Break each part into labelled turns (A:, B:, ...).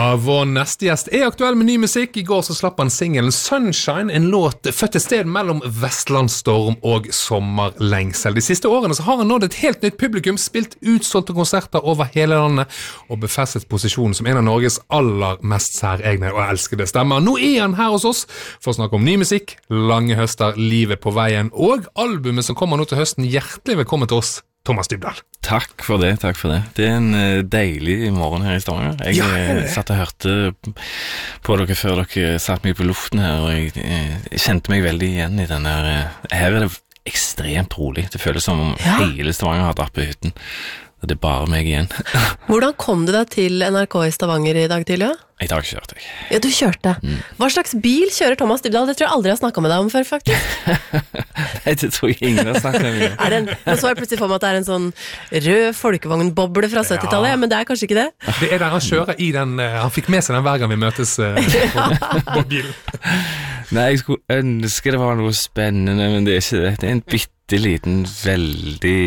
A: Vår neste gjest aktuell med ny musikk. I går så slapp han singelen Sunshine, en låt født et sted mellom Vestlandsstorm og sommerlengsel. De siste årene så har han nådd et helt nytt publikum, spilt utsolgte konserter over hele landet og befestet posisjonen som en av Norges aller mest særegne og elskede stemmer. Nå han her hos oss for å snakke om ny musikk, lange høster, livet på veien og albumet som kommer nå til høsten. Hjertelig velkommen til oss, Thomas Dybdahl.
B: Takk for det. Det en deilig morgen her i Stavanger. Jeg satt og hørte på dere før dere satt meg på luften her, og jeg kjente meg veldig igjen i den der. Her det ekstremt rolig. Det føles som om hele Stavanger har dratt på hytten. Og det bare meg igjen.
C: Hvordan kom du deg til NRK i Stavanger i dag tidlig?
B: I dag kjørte jeg.
C: Ja, du kjørte. Hva slags bil kjører Thomas Dybdahl? Det tror jeg aldri har snakket med deg om før, faktisk.
B: Nei, det tror jeg ingen har snakket med meg om.
C: Men så jeg plutselig for meg at det en sånn rød folkevognboble fra 70-tallet, men det kanskje ikke det?
A: Det der han kjører i den, han fikk med seg den hver gang vi møtes på bilen.
B: Nei, jeg skulle ønske det var noe spennende, men det ikke det. Det en bitteliten, veldig...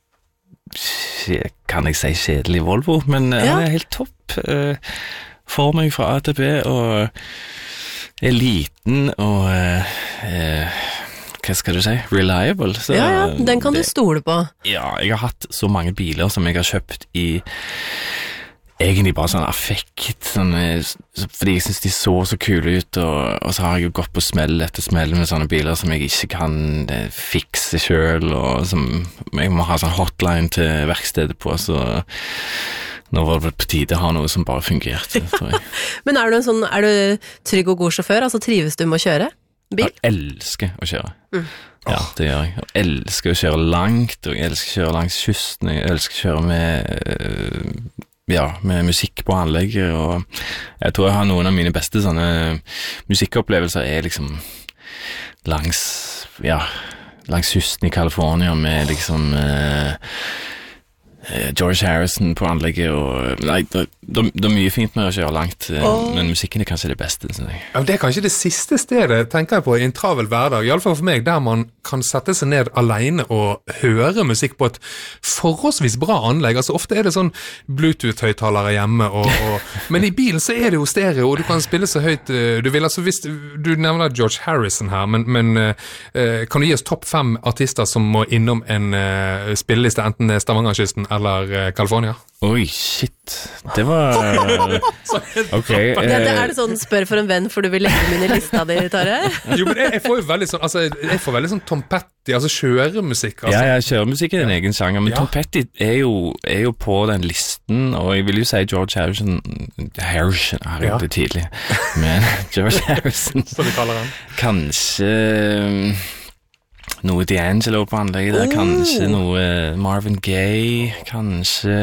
B: kan jeg si kjedelig Volvo, men han helt topp for meg fra A til B, og liten og hva skal du si, reliable. Så
C: den kan du stole på.
B: Ja, jeg har hatt så mange biler som jeg har kjøpt i egentlig bare sånn affekt, fordi jeg synes de så kule ut, og så har jeg jo gått på smell etter smell med sånne biler som jeg ikke kan fikse selv, og som jeg må ha sånn hotline til verkstedet på, så nå var det på tide å ha noe som bare fungerte, tror jeg.
C: Men er du trygg og god sjåfør? Altså trives du med å kjøre bil?
B: Jeg elsker å kjøre. Ja, det gjør jeg. Jeg elsker å kjøre langt, og jeg elsker å kjøre langs kysten, jeg elsker å kjøre med musikk på anlegget, og jeg tror jeg har noen av mine beste sånne musikkopplevelser liksom langs kysten i California med liksom George Harrison på anlegget, og nei, det mye fint med å kjøre langt, men musikken kanskje det beste, synes jeg.
A: Ja, det kanskje det siste stedet, tenker jeg på, i en travel hverdag, i alle fall for meg, der man kan sette seg ned alene og høre musikk på et forholdsvis bra anlegg. Altså ofte det sånn Bluetooth-høyttalere hjemme, men i bilen så det jo stereo, og du kan spille så høyt du vil. Altså hvis du nevner George Harrison her, men kan du gi oss topp 5 artister som må innom en spilleliste, enten Stavangerkysten eller California?
B: Oi, shit. Det var... Ok.
C: Det det sånn, spør for en venn, for du vil legge min i lista di, Tarjei?
A: Jo, men jeg får jo veldig sånn, altså, jeg får veldig sånn Tom Petty, altså kjøremusikk. Altså.
B: Ja, kjøremusikk en egen sjanger, men Tom Petty er jo på den listen, og jeg vil jo si George Harrison har jo det tidlig, men George Harrison...
A: Så vi kaller han.
B: Kanskje... noe D'Angelo på anlegget der, kanskje noe Marvin Gaye, kanskje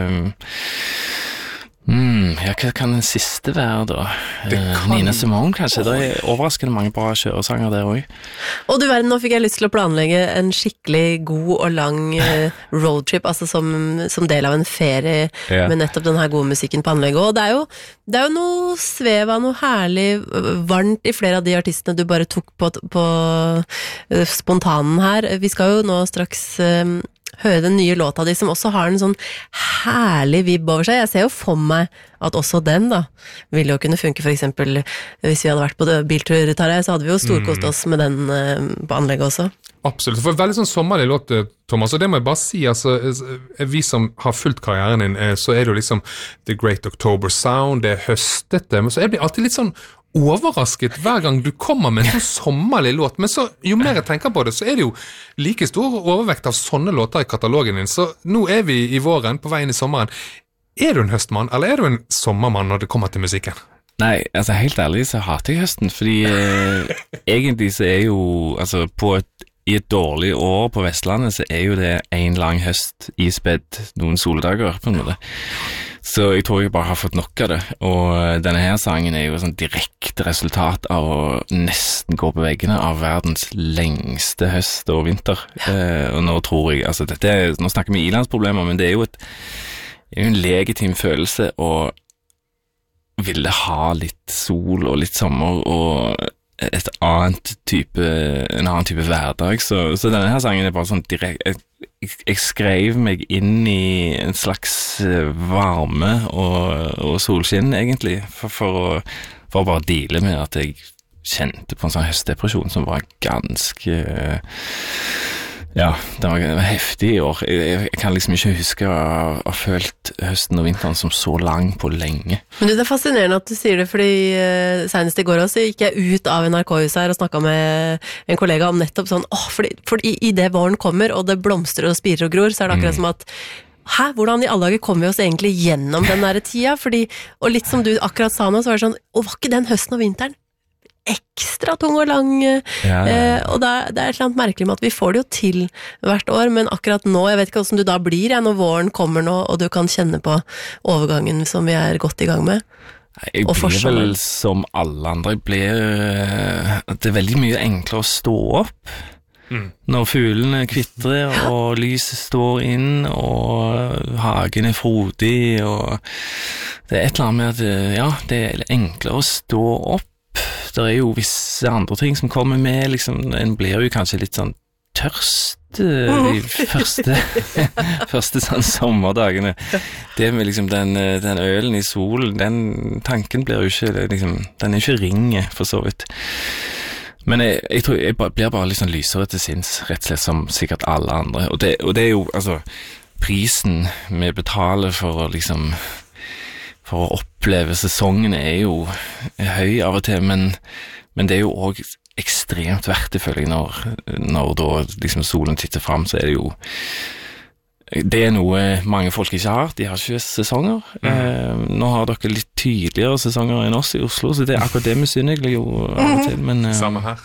B: hva kan den siste være da? Nina Simone kanskje, det overraskende mange bra kjøresanger der også.
C: Og du verden, nå fikk jeg lyst til å planlegge en skikkelig god og lang roadtrip, altså som del av en ferie med nettopp den her gode musikken på anlegget, og det er jo noe svev av noe herlig varmt i flere av de artistene du bare tok på spontanen her. Vi skal jo nå straks høre den nye låta di, som også har en sånn herlig vibb over seg. Jeg ser jo for meg at også den da, ville jo kunne funke, for eksempel hvis vi hadde vært på biltur, Tarjei, så hadde vi jo storkost oss med den på anlegget også.
A: Absolutt, for veldig sånn sommerlig låt, Thomas, og det må jeg bare si, altså, vi som har fulgt karrieren din, så det jo liksom The Great October Sound, det høstete, men så jeg blir alltid litt sånn overrasket hver gang du kommer med en sånn sommerlig låt, men så, jo mer jeg tenker på det, så det jo like stor overvekt av sånne låter i katalogen din, så nå vi i våren, på veien i sommeren. Du en høstmann, eller du en sommermann når det kommer til musikken?
B: Nei, altså helt ærlig så hater jeg høsten, fordi egentlig så jo, altså i et dårlig år på Vestlandet, så jo det en lang høst ispedd noen soldager på en måte. Så jeg tror jeg bare har fått nok av det, og denne her sangen jo sånn direkte resultat av å nesten gå på veggene av verdens lengste høst og vinter. Og nå tror jeg, altså nå snakker vi ilandsproblemer, men det jo en legitim følelse å ville ha litt sol og litt sommer, og en annen type hverdag, så denne her sangen bare sånn direkte, jeg skrev meg inn I en slags varme og solskinn egentlig, for å bare deale med at jeg kjente på en sånn høstdepresjon som var ganske det var heftig I år. Jeg kan liksom ikke huske å ha følt høsten og vinteren som så lang på lenge.
C: Men det fascinerende at du sier det, fordi senest I går også gikk jeg ut av NRK-huset her og snakket med en kollega om nettopp sånn, fordi I det våren kommer, og det blomstrer og spirer og gror, så det akkurat som at hvordan I alle dager kommer vi oss egentlig gjennom den der tida? Fordi, og litt som du akkurat sa nå, så var det sånn, var ikke den høsten og vinteren ekstra tung og lang, og det et eller annet merkelig med at vi får det jo til hvert år, men akkurat nå, jeg vet ikke hvordan du da blir når våren kommer nå, og du kan kjenne på overgangen som vi godt I gang med.
B: Jeg blir vel som alle andre, det veldig mye enklere å stå opp når fuglene kvitrer og lyset står inn og hagen frodig og det et eller annet med at det enklere å stå opp. Det jo visse andre ting som kommer med, liksom, en blir jo kanskje litt sånn tørst de første sånn sommerdagene. Det med liksom den ølen I solen, den tanken blir jo ikke, liksom, den ikke ringe for så vidt. Men jeg tror jeg blir bare litt sånn lysere til sinns, rett og slett som sikkert alle andre. Og det jo, altså, prisen vi betaler for å liksom for å oppleve sesongen jo høy av og til, men det jo også ekstremt verdt det, føler jeg, når da liksom solen titter frem, så det jo det noe mange folk ikke har. De har ikke sesonger. Nå har dere litt tydeligere sesonger enn oss I Oslo, så det akkurat det misunner jeg jo av og til. Men,
A: samme her.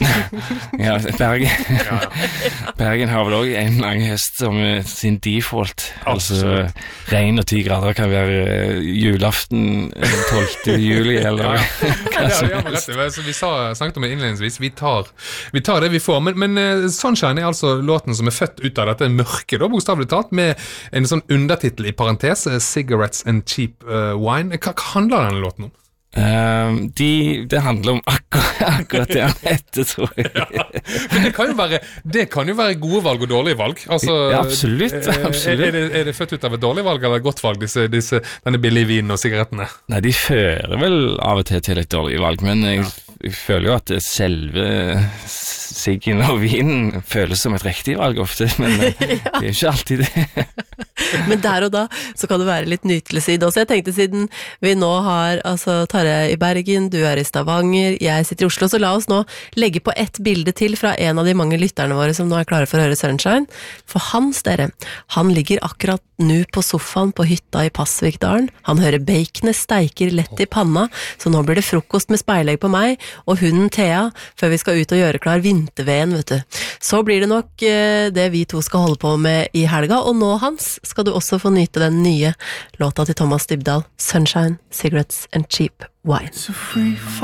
B: Bergen har vel også en lang høst som sin default. Altså, regn og 10 grader kan være julaften 12. juli, eller
A: så vi snakket om det innledningsvis. Vi tar det vi får, men Sunshine altså låten som født ut av dette mørke, da, bokstavlig talt, med en sånn undertitel I parentes, Cigarettes and Cheap Wine. Hva handler denne låten om?
B: Det handler om akkurat det han heter, tror jeg.
A: Men det kan jo være gode valg og dårlige valg. Altså,
B: absolutt.
A: Det født ut av et dårlig valg eller et godt valg, denne billige vinen og sigarettene?
B: Nei, de fører vel av og til et dårlig valg, men jeg føler jo at selve siggen og vinen føles som et riktig valg ofte, men det jo ikke alltid det.
C: Men der og da så kan det være litt nytelse I det også. Jeg tenkte siden vi nå har Tarjei I Bergen, du I Stavanger, jeg sitter I Oslo, så la oss nå legge på et bilde til fra en av de mange lytterne våre som nå klare for å høre Sunshine. For han ligger akkurat nå på sofaen på hytta I Pasvikdalen. Han hører baconet steiker lett I panna, så nå blir det frokost med speilegg på meg og hunden Thea før vi skal ut og gjøre klar vinterveden, vet du. Så blir det nok det vi to skal holde på med I helga, og nå, Hans, skal du også få nyte den nye låta til Thomas Dybdahl, Sunshine, Cigarettes and Cheap Wine.